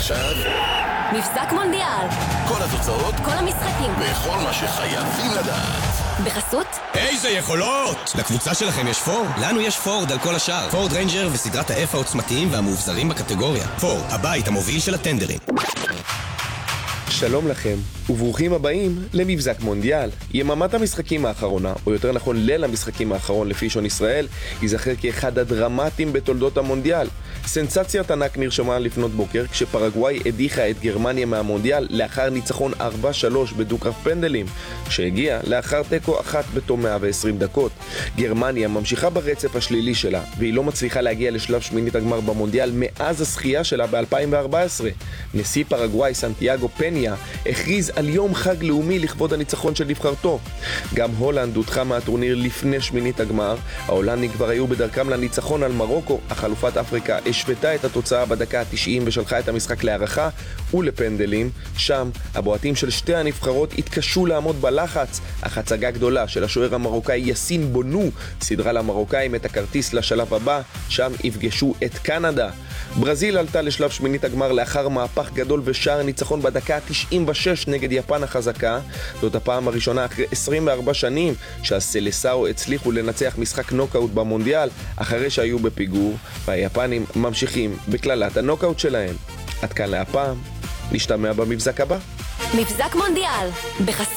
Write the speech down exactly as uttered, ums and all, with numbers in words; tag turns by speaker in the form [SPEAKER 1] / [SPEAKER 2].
[SPEAKER 1] ועכשיו,
[SPEAKER 2] מבזק מונדיאל.
[SPEAKER 1] כל התוצאות,
[SPEAKER 2] כל המשחקים.
[SPEAKER 1] וכל מה שחייבים לדעת.
[SPEAKER 2] בחסות?
[SPEAKER 3] איזה יכולות! לקבוצה שלכם יש פורד? לנו יש פורד על כל השאר. פורד ריינג'ר וסדרת ה-F העוצמתיים והמאובזרים בקטגוריה. פורד, הבית המוביל של הטנדרים.
[SPEAKER 4] שלום לכם, וברוכים הבאים למבזק מונדיאל. יממת המשחקים האחרונה, או יותר נכון ליל המשחקים האחרון לפי שעון ישראל, ייזכר כאחד הדרמטיים בתולדות המונדיאל. סנסציית ענק נרשמה לפנות בוקר כשפרגוואי הדיחה את גרמניה מהמונדיאל לאחר ניצחון ארבע שלוש בדו-קרב פנדלים, שהגיע לאחר תיקו אחת בתום מאה ועשרים דקות. גרמניה ממשיכה ברצף השלילי שלה, והיא לא מצליחה להגיע לשלב שמינית הגמר במונדיאל מאז הזכייה שלה ב-אלפיים וארבע עשרה. נשיא פרגוואי סנטיאגו פניה הכריז על יום חג לאומי לכבוד הניצחון של נבחרתו. גם הולנד הודחה מהטורניר לפני שמינית הגמר. ההולנדים כבר היו בדרכם לניצחון על מרוקו, אך אלופת אפריקה השוותה את התוצאה בדקה ה-תשעים ושלחה את המשחק להערכה ולפנדלים. שם הבועטים של שתי הנבחרות התקשו לעמוד בלחץ, אך הצגה גדולה של השוער המרוקאי יאסין בונו סדרה למרוקאים את הכרטיס לשלב הבא, שם יפגשו את קנדה. ברזיל עלתה לשלב שמינית הגמר לאחר מהפך גדול ושער ניצחון בדקה ה-תשעים ושש נגד יפן החזקה. זאת הפעם הראשונה אחרי עשרים וארבע שנים שהסלסאו הצליחו לנצח משחק נוקאוט במונדיאל אחרי שהיו בפיגור, והיפנים ממשיכים בקללת הנוקאוט שלהם. עד כאן להפעם, נשתמע במבזק הבא.
[SPEAKER 2] מבזק מונדיאל. בחסות